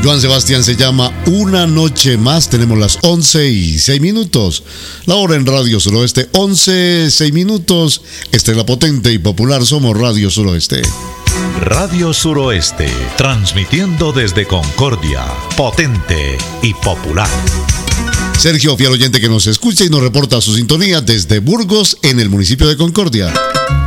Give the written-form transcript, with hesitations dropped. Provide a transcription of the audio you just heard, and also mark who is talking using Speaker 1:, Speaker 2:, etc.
Speaker 1: Joan Sebastián se llama Una Noche Más. Tenemos las 11:06. La hora en Radio Suroeste, 11:06. Esta es la potente y popular. Somos Radio Suroeste.
Speaker 2: Radio Suroeste, transmitiendo desde Concordia, potente y popular.
Speaker 1: Sergio, fiel oyente que nos escucha y nos reporta su sintonía desde Burgos, en el municipio de Concordia.